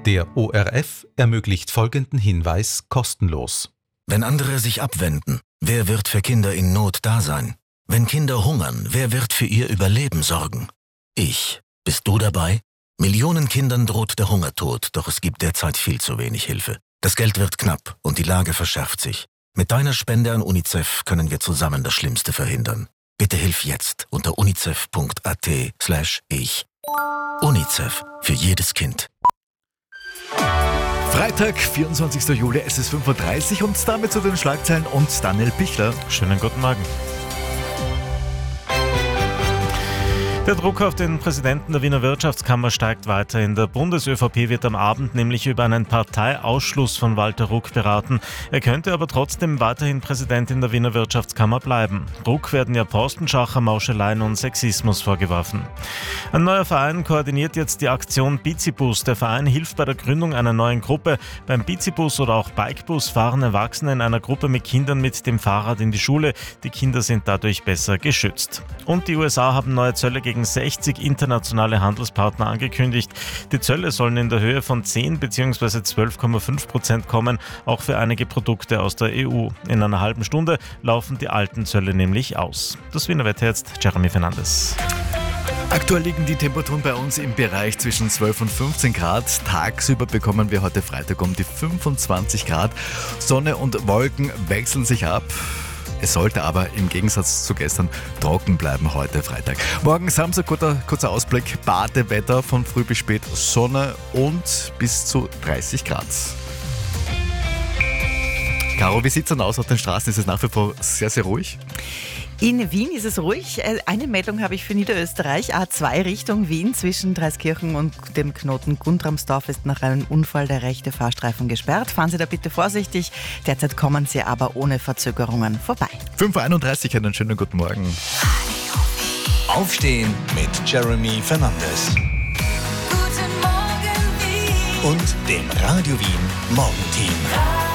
Der ORF ermöglicht folgenden Hinweis kostenlos. Wenn andere sich abwenden, wer wird für Kinder in Not da sein? Wenn Kinder hungern, wer wird für ihr Überleben sorgen? Ich. Bist du dabei? Millionen Kindern droht der Hungertod, doch es gibt derzeit viel zu wenig Hilfe. Das Geld wird knapp und die Lage verschärft sich. Mit deiner Spende an UNICEF können wir zusammen das Schlimmste verhindern. Bitte hilf jetzt unter unicef.at/ich. UNICEF für jedes Kind. Freitag, 24. Juli, es ist 5:30 Uhr und damit zu den Schlagzeilen und Daniel Bichler. Schönen guten Morgen. Der Druck auf den Präsidenten der Wiener Wirtschaftskammer steigt weiter. In der Bundes-ÖVP wird am Abend nämlich über einen Parteiausschluss von Walter Ruck beraten. Er könnte aber trotzdem weiterhin Präsident in der Wiener Wirtschaftskammer bleiben. Ruck werden ja Postenschacher, Mauscheleien und Sexismus vorgeworfen. Ein neuer Verein koordiniert jetzt die Aktion Bizibus. Der Verein hilft bei der Gründung einer neuen Gruppe. Beim Bizibus oder auch Bikebus fahren Erwachsene in einer Gruppe mit Kindern mit dem Fahrrad in die Schule. Die Kinder sind dadurch besser geschützt. Und die USA haben neue Zölle gegen 60 internationale Handelspartner angekündigt. Die Zölle sollen in der Höhe von 10 bzw. 12,5% kommen, auch für einige Produkte aus der EU. In einer halben Stunde laufen die alten Zölle nämlich aus. Das Wiener Wetter jetzt, Jeremy Fernandes. Aktuell liegen die Temperaturen bei uns im Bereich zwischen 12 und 15 Grad. Tagsüber bekommen wir heute Freitag um die 25 Grad. Sonne und Wolken wechseln sich ab. Es sollte aber im Gegensatz zu gestern trocken bleiben heute Freitag. Morgen Samstag, kurzer Ausblick, Badewetter von früh bis spät, Sonne und bis zu 30 Grad. Caro, wie sieht es denn aus auf den Straßen? Ist es nach wie vor sehr, sehr ruhig? In Wien ist es ruhig. Eine Meldung habe ich für Niederösterreich. A2 Richtung Wien zwischen Dreiskirchen und dem Knoten Guntramsdorf ist nach einem Unfall der rechte Fahrstreifen gesperrt. Fahren Sie da bitte vorsichtig. Derzeit kommen Sie aber ohne Verzögerungen vorbei. 5:31 Uhr, einen schönen guten Morgen. Aufstehen mit Jeremy Fernandes. Guten Morgen, Wien. Und dem Radio Wien Morgenteam.